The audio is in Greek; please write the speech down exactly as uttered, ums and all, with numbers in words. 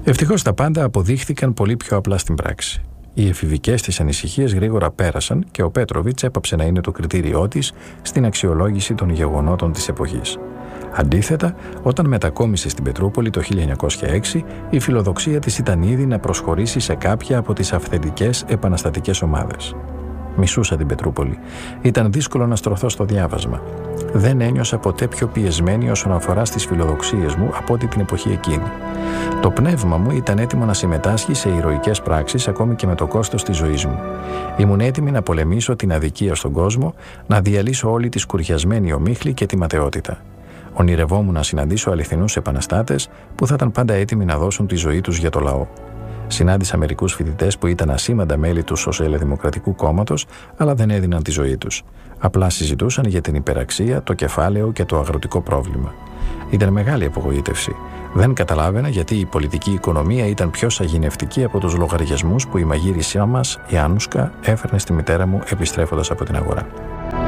Ευτυχώς τα πάντα αποδείχθηκαν πολύ πιο απλά στην πράξη. Οι εφηβικές της ανησυχίες γρήγορα πέρασαν και ο Πέτροβιτς έπαψε να είναι το κριτήριό της στην αξιολόγηση των γεγονότων της εποχής. Αντίθετα, όταν μετακόμισε στην Πετρούπολη το χίλια εννιακόσια έξι, η φιλοδοξία της ήταν ήδη να προσχωρήσει σε κάποια από τις αυθεντικές επαναστατικές ομάδες. Μισούσα την Πετρούπολη. Ήταν δύσκολο να στρωθώ στο διάβασμα. Δεν ένιωσα ποτέ πιο πιεσμένη όσον αφορά στις φιλοδοξίες μου από ό,τι την εποχή εκείνη. Το πνεύμα μου ήταν έτοιμο να συμμετάσχει σε ηρωικές πράξεις ακόμη και με το κόστος της ζωής μου. Ήμουν έτοιμη να πολεμήσω την αδικία στον κόσμο, να διαλύσω όλη τη σκουριασμένη ομίχλη και τη ματαιότητα. Ονειρευόμουν να συναντήσω αληθινούς επαναστάτες που θα ήταν πάντα έτοιμοι να δώσουν τη ζωή τους για το λαό. Συνάντησα μερικούς φοιτητές που ήταν ασήμαντα μέλη του Σοσιαλδημοκρατικού Κόμματος, αλλά δεν έδιναν τη ζωή τους. Απλά συζητούσαν για την υπεραξία, το κεφάλαιο και το αγροτικό πρόβλημα. Ήταν μεγάλη απογοήτευση. Δεν καταλάβαινα γιατί η πολιτική οικονομία ήταν πιο σαγηνευτική από τους λογαριασμούς που η μαγείρισά μας, η Άννουσκα, έφερνε στη μητέρα μου επιστρέφοντας από την αγορά.